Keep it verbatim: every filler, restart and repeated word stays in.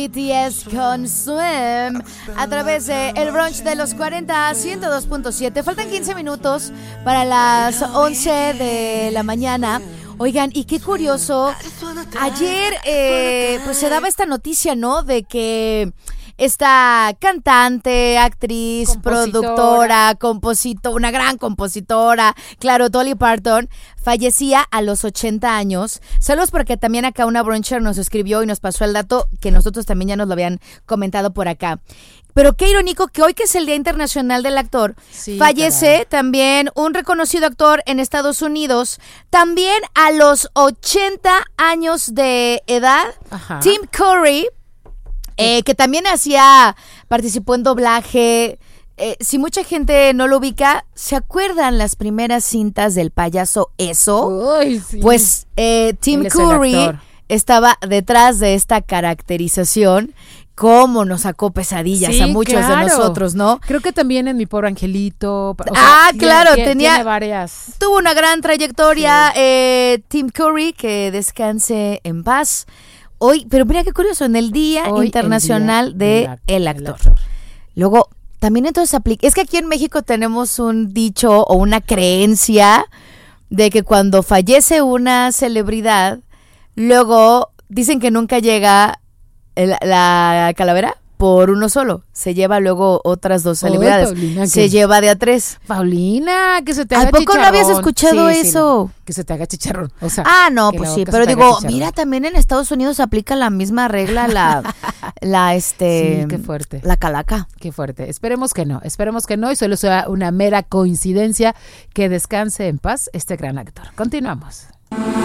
B T S con Swim a través de el brunch de los cuarenta, ciento dos punto siete. Faltan quince minutos para las once de la mañana. Oigan, y qué curioso, ayer eh, pues se daba esta noticia, ¿no? De que esta cantante, actriz, compositora. productora, compositora, una gran compositora, claro, Dolly Parton, fallecía a los ochenta años. Saludos porque también acá una bruncher nos escribió y nos pasó el dato que nosotros también ya nos lo habían comentado por acá. Pero qué irónico que hoy que es el Día Internacional del Actor, sí, fallece caray. también un reconocido actor en Estados Unidos, también a los ochenta años de edad, Ajá. Tim Curry, eh, que también hacía, participó en doblaje. Eh, si mucha gente no lo ubica, ¿se acuerdan las primeras cintas del payaso Eso? Uy, sí. Pues eh, Tim Curry estaba detrás de esta caracterización. Cómo nos sacó pesadillas sí, a muchos claro. de nosotros, ¿no? Creo que también en Mi Pobre Angelito. O sea, ah, tiene, claro, tiene, tenía tiene varias. Tuvo una gran trayectoria, sí. eh, Tim Curry, que descanse en paz. Hoy, pero mira qué curioso, en el Día Hoy Internacional del de el actor. actor. Luego, también entonces aplica. Es que aquí en México tenemos un dicho o una creencia de que cuando fallece una celebridad, luego dicen que nunca llega el, la calavera por uno solo. Se lleva luego otras dos celebridades. Oy, Paulina, se que... lleva de a tres. Paulina, que se te haga ¿A poco chicharrón? no habías escuchado sí, eso? Sí, que se te haga chicharrón. O sea, ah, no, pues sí, pero digo, mira, también en Estados Unidos aplica la misma regla, la, la, este... Sí, qué fuerte. La calaca. Qué fuerte. Esperemos que no, esperemos que no y solo sea una mera coincidencia. Que descanse en paz este gran actor. Continuamos.